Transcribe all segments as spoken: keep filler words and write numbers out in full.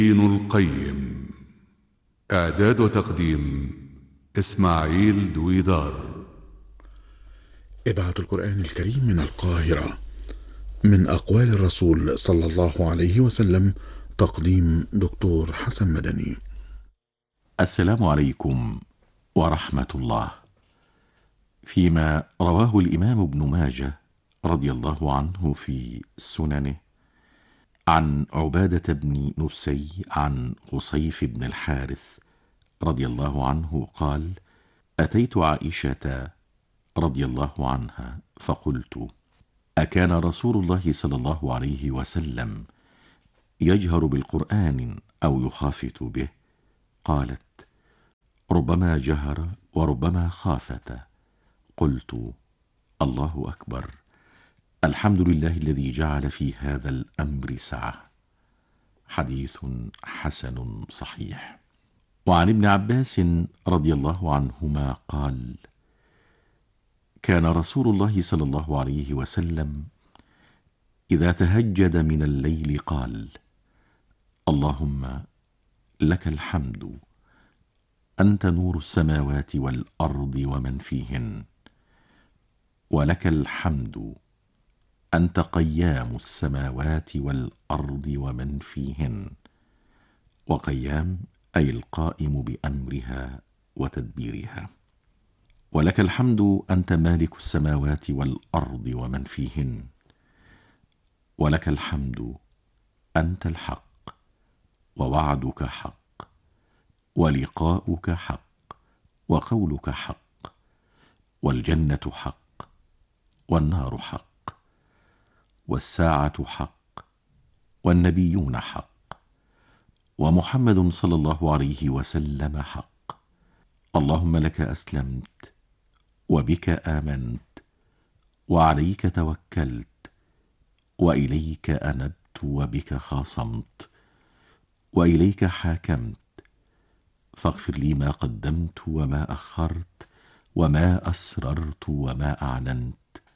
ابن القيم. إعداد وتقديم إسماعيل دويدار. إذاعة القرآن الكريم من القاهرة، من أقوال الرسول صلى الله عليه وسلم. تقديم دكتور حسن مدني. السلام عليكم ورحمة الله. فيما رواه الإمام ابن ماجه رضي الله عنه في سننه عن عبادة بن نسي عن غصيف بن الحارث رضي الله عنه قال: أتيت عائشة رضي الله عنها فقلت: أكان رسول الله صلى الله عليه وسلم يجهر بالقرآن أو يخافت به؟ قالت: ربما جهر وربما خافت. قلت: الله أكبر، الحمد لله الذي جعل في هذا الأمر سعة. حديث حسن صحيح. وعن ابن عباس رضي الله عنهما قال: كان رسول الله صلى الله عليه وسلم إذا تهجد من الليل قال: اللهم لك الحمد، أنت نور السماوات والأرض ومن فيهن، ولك الحمد، أنت قيام السماوات والأرض ومن فيهن. وقيام أي القائم بأمرها وتدبيرها. ولك الحمد، أنت مالك السماوات والأرض ومن فيهن. ولك الحمد، أنت الحق، ووعدك حق، ولقاؤك حق، وقولك حق، والجنة حق، والنار حق، والساعة حق، والنبيون حق، ومحمد صلى الله عليه وسلم حق. اللهم لك أسلمت، وبك آمنت، وعليك توكلت، وإليك أنبت، وبك خاصمت، وإليك حاكمت. فاغفر لي ما قدمت وما أخرت، وما أسررت وما أعلنت.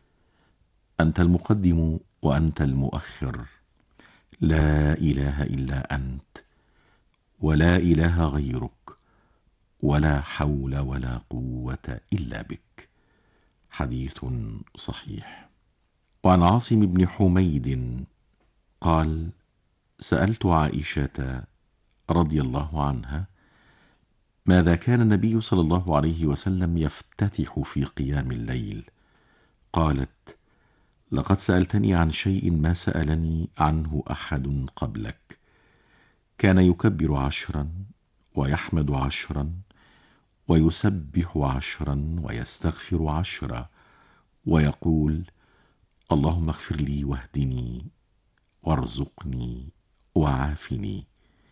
أنت المقدم وأنت المؤخر، لا إله إلا أنت، ولا إله غيرك، ولا حول ولا قوة إلا بك. حديث صحيح. وعن عاصم بن حميد قال: سألت عائشة رضي الله عنها ماذا كان النبي صلى الله عليه وسلم يفتتح في قيام الليل؟ قالت: لقد سألتني عن شيء ما سألني عنه أحد قبلك. كان يكبر عشرا، ويحمد عشرا، ويسبح عشرا، ويستغفر عشرا، ويقول: اللهم اغفر لي واهدني وارزقني وعافني.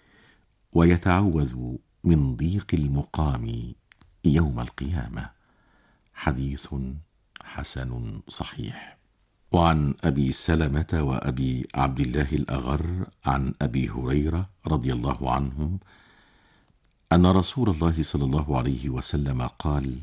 ويتعوذ من ضيق المقام يوم القيامة. حديث حسن صحيح. وعن أبي سلمة وأبي عبد الله الأغر عن أبي هريرة رضي الله عنهم أن رسول الله صلى الله عليه وسلم قال: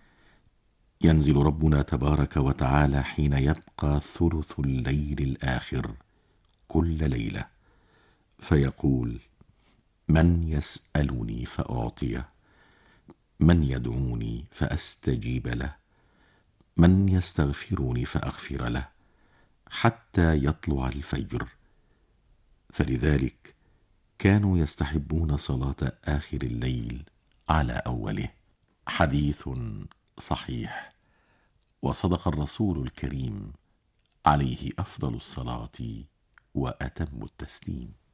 ينزل ربنا تبارك وتعالى حين يبقى ثلث الليل الآخر كل ليلة، فيقول: من يسألني فأعطيه، من يدعوني فأستجيب له، من يستغفرني فأغفر له، حتى يطلع الفجر. فلذلك كانوا يستحبون صلاة آخر الليل على أوله. حديث صحيح. وصدق الرسول الكريم عليه أفضل الصلاة وأتم التسليم.